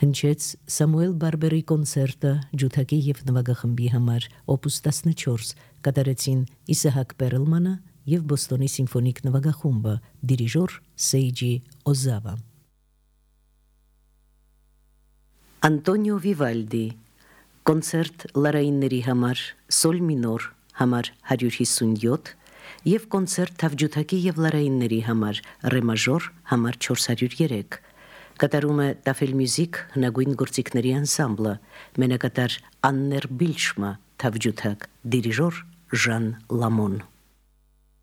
Հնչեց Սամուել Բարբերի կոնցերտը ջութակի և նվագախմբի համար օպուս 14 կատարեցին Իսահակ Պերլմանը և Բոստոնի սիմֆոնիկ նվագախումբը դիրիժոր Սեյջի Օզավա։ Անտոնիո Վիվալդի կոնցերտ լարայինների համար սոլ մինոր համար 157 և կոնցերտ թավջութակի և լարայինների համար ռե մաժոր համար 403 կատարում է Տաֆել Մյուզիք հնագույն գործիքների անսամբլը, մենակատար Աններ Բիլշմա թավջութակ, դիրիժոր Ժան Լամոն։